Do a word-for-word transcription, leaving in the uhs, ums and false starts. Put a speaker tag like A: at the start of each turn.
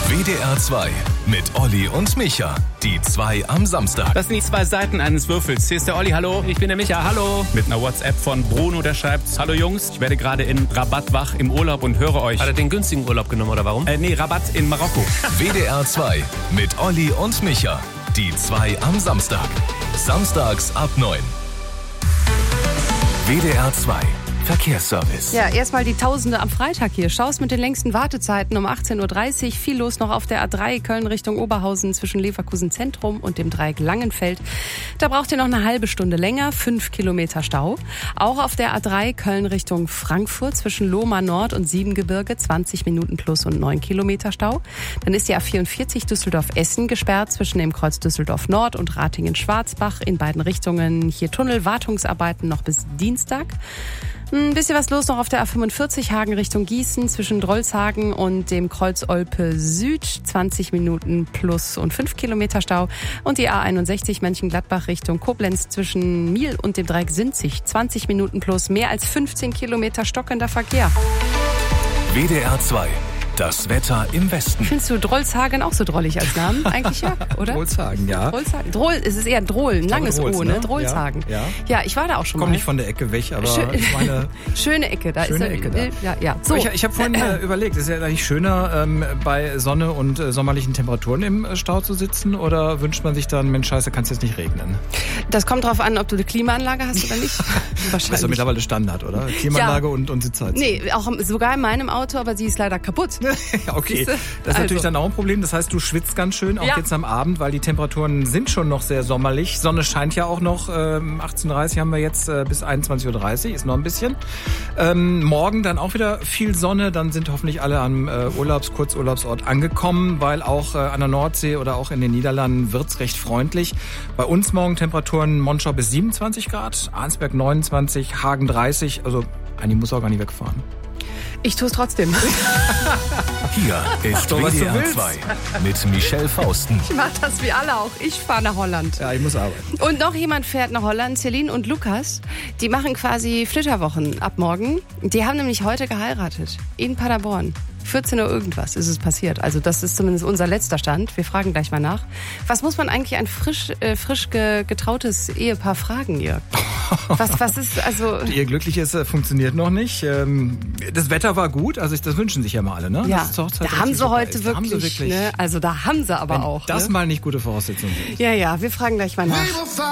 A: W D R zwei mit Olli und Micha. Die zwei am Samstag.
B: Das sind die zwei Seiten eines Würfels. Hier ist der Olli, hallo. Ich bin der Micha, hallo. Mit einer WhatsApp von Bruno, der schreibt: Hallo Jungs, ich werde gerade in Rabat wach im Urlaub und höre euch.
C: Hat er den günstigen Urlaub genommen oder warum?
B: Äh, nee, Rabat in Marokko.
A: W D R zwei mit Olli und Micha. Die zwei am Samstag. Samstags ab neun. W D R zwei Verkehrsservice.
D: Ja, erstmal die Tausende am Freitag hier. Staus mit den längsten Wartezeiten um achtzehn Uhr dreißig. Viel los noch auf der A drei Köln Richtung Oberhausen zwischen Leverkusen Zentrum und dem Dreieck Langenfeld. Da braucht ihr noch eine halbe Stunde länger, fünf Kilometer Stau. Auch auf der A drei Köln Richtung Frankfurt zwischen Lohmar Nord und Siebengebirge zwanzig Minuten plus und neun Kilometer Stau. Dann ist die A vierundvierzig Düsseldorf-Essen gesperrt zwischen dem Kreuz Düsseldorf Nord und Ratingen-Schwarzbach in beiden Richtungen. Hier Tunnelwartungsarbeiten noch bis Dienstag. Ein bisschen was los noch auf der A fünfundvierzig Hagen Richtung Gießen zwischen Drolshagen und dem Kreuz Olpe Süd. zwanzig Minuten plus und fünf Kilometer Stau. Und die A einundsechzig Mönchengladbach Richtung Koblenz zwischen Miel und dem Dreieck Sinzig. zwanzig Minuten plus, mehr als fünfzehn Kilometer stockender Verkehr.
A: W D R zwei. Das Wetter im Westen.
D: Findest du Drolshagen auch so drollig als Namen? Eigentlich ja, oder?
E: Drolshagen, ja.
D: Drolshagen. Drohl, es ist eher Drohl, ein langes
E: Drolls,
D: O, ne?
E: ne?
D: Drolshagen.
E: Ja, ja.
D: Ja, ich war da auch schon
E: Komm
D: mal.
E: nicht von der Ecke weg, aber
D: Schön,
E: ich meine...
D: schöne Ecke, da
E: Schöne
D: ist
E: Ecke da.
D: Ja, ja. So.
E: Ich, ich habe vorhin äh, überlegt, ist ja eigentlich schöner, ähm, bei Sonne und äh, sommerlichen Temperaturen im äh, Stau zu sitzen, oder wünscht man sich dann, Mensch, scheiße, kann es jetzt nicht regnen?
D: Das kommt drauf an, ob du eine Klimaanlage hast oder nicht.
E: Das ist doch mittlerweile Standard, oder? Klimaanlage
D: Ja.
E: und, und Sitzheizung.
D: Nee, auch sogar in meinem Auto, aber sie ist leider kaputt.
E: Ja, okay.
D: Siehste?
E: Das ist natürlich
D: Also.
E: dann auch ein Problem. Das heißt, du schwitzt ganz schön, auch
D: Ja.
E: jetzt am Abend, weil die Temperaturen sind schon noch sehr sommerlich. Sonne scheint ja auch noch. Ähm, achtzehn Uhr dreißig haben wir jetzt äh, bis einundzwanzig Uhr dreißig, ist noch ein bisschen. Ähm, morgen dann auch wieder viel Sonne. Dann sind hoffentlich alle am äh, Urlaubs-, Kurzurlaubsort angekommen, weil auch äh, an der Nordsee oder auch in den Niederlanden wird's recht freundlich. Bei uns morgen Temperaturen Monschau bis siebenundzwanzig Grad, Arnsberg neunundzwanzig, Hagen dreißig. Also eigentlich muss auch gar nicht wegfahren.
D: Ich tue es trotzdem.
A: Hier ist
E: doch, was
A: W D
E: du
A: R
E: willst.
A: zwei mit Michelle Fausten.
D: Ich mache das wie alle auch. Ich fahre nach Holland.
E: Ja, ich muss arbeiten.
D: Und noch jemand fährt nach Holland, Celine und Lukas. Die machen quasi Flitterwochen ab morgen. Die haben nämlich heute geheiratet. In Paderborn. vierzehn Uhr irgendwas ist es passiert. Also das ist zumindest unser letzter Stand. Wir fragen gleich mal nach. Was muss man eigentlich ein frisch, äh, frisch ge- getrautes Ehepaar fragen, Jörg? Was, was ist, also...
E: Ihr Glückliches äh, funktioniert noch nicht. Ähm, das Wetter war gut, also ich, das wünschen sich ja mal alle, ne?
D: Ja,
E: Dass es zur Hochzeit
D: da haben
E: richtig
D: sie
E: super
D: heute
E: ist. Da
D: wirklich,
E: haben sie wirklich
D: ne? Also da haben sie aber
E: wenn
D: auch.
E: das
D: ne?
E: mal nicht gute Voraussetzungen sind.
D: Ja, ja, wir fragen gleich mal nach.